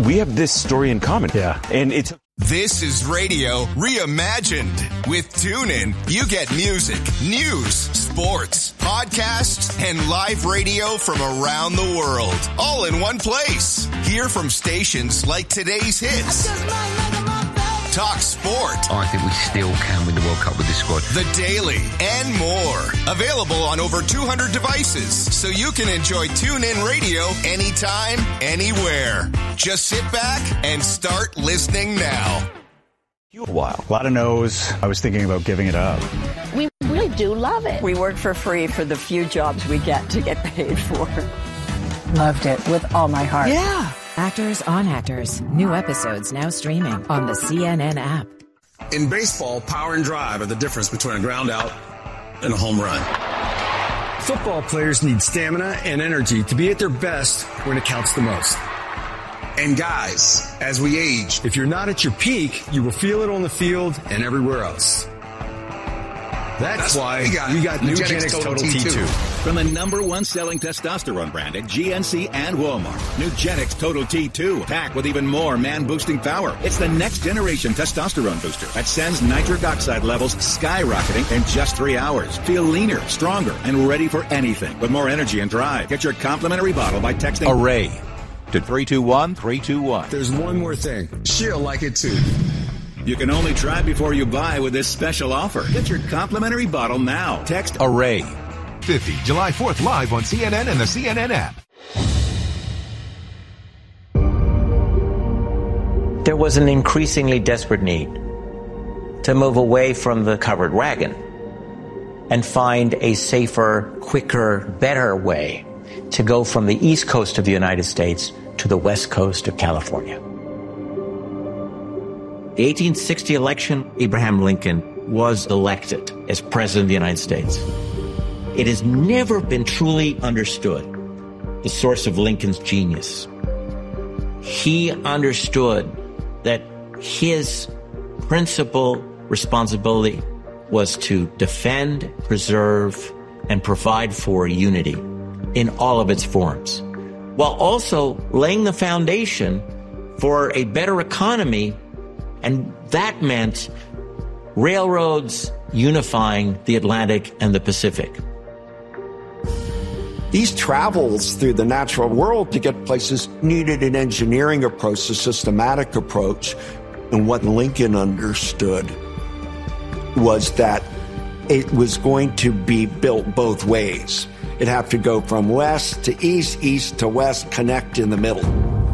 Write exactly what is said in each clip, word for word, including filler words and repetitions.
we have this story in common. Yeah. And it's... This is radio reimagined. With TuneIn, you get music, news, sports, podcasts, and live radio from around the world, all in one place. Hear from stations like today's hits, talk sport. I think we still can win the World Cup with this squad. The Daily, and more. Available on over two hundred devices, so you can enjoy TuneIn Radio anytime, anywhere. Just sit back and start listening now. A while. A lot of no's. I was thinking about giving it up. We really do love it. We work for free for the few jobs we get to get paid for. Loved it with all my heart. Yeah. Actors on Actors. New episodes now streaming on the C N N app. In baseball, power and drive are the difference between a ground out and a home run. Football players need stamina and energy to be at their best when it counts the most. And guys, as we age, if you're not at your peak, you will feel it on the field and everywhere else. That's, That's why we got, we got Nugenix Total, Total T two. T two. From the number one selling testosterone brand at G N C and Walmart, Nugenix Total T two, packed with even more man-boosting power. It's the next generation testosterone booster that sends nitric oxide levels skyrocketing in just three hours. Feel leaner, stronger, and ready for anything with more energy and drive. Get your complimentary bottle by texting ARRAY to three two one three two one. There's one more thing. She'll like it too. You can only try before you buy with this special offer. Get your complimentary bottle now. Text ARRAY. fifty, July fourth, live on C N N and the C N N app. There was an increasingly desperate need to move away from the covered wagon and find a safer, quicker, better way to go from the east coast of the United States to the west coast of California. The eighteen sixty election, Abraham Lincoln was elected as President of the United States. It has never been truly understood the source of Lincoln's genius. He understood that his principal responsibility was to defend, preserve, and provide for unity in all of its forms, while also laying the foundation for a better economy. And that meant railroads unifying the Atlantic and the Pacific. These travels through the natural world to get places needed an engineering approach, a systematic approach. And what Lincoln understood was that it was going to be built both ways. It'd have to go from west to east, east to west, connect in the middle.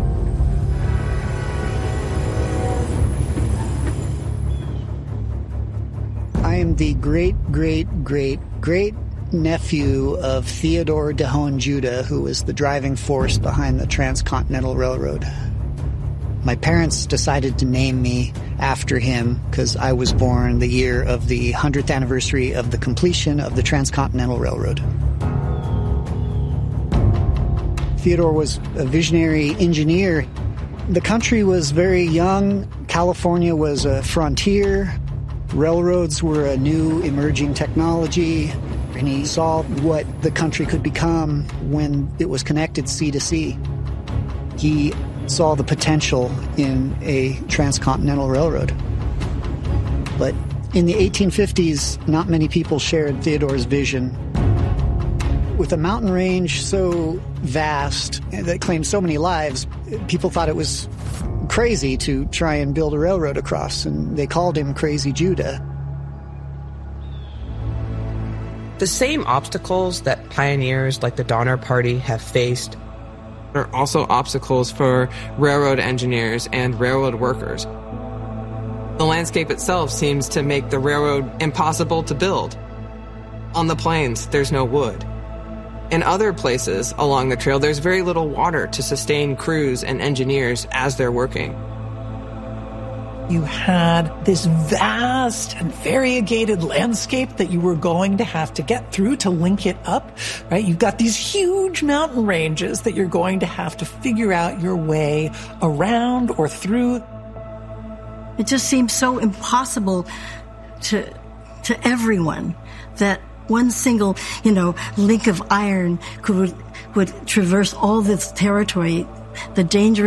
I am the great, great, great, great nephew of Theodore DeHaan Judah, who was the driving force behind the Transcontinental Railroad. My parents decided to name me after him because I was born the year of the hundredth anniversary of the completion of the Transcontinental Railroad. Theodore was a visionary engineer. The country was very young. California was a frontier. Railroads were a new emerging technology, and he saw what the country could become when it was connected sea to sea. He saw the potential in a transcontinental railroad. But in the eighteen fifties, not many people shared Theodore's vision. With a mountain range so vast that claimed so many lives, people thought it was crazy to try and build a railroad across, and they called him Crazy Judah. The same obstacles that pioneers like the Donner Party have faced are also obstacles for railroad engineers and railroad workers. The landscape itself seems to make the railroad impossible to build. On the plains, there's no wood. In other places along the trail, there's very little water to sustain crews and engineers as they're working. You had this vast and variegated landscape that you were going to have to get through to link it up, right? You've got these huge mountain ranges that you're going to have to figure out your way around or through. It just seems so impossible to, to everyone that one single, you know, link of iron could would traverse all this territory. The danger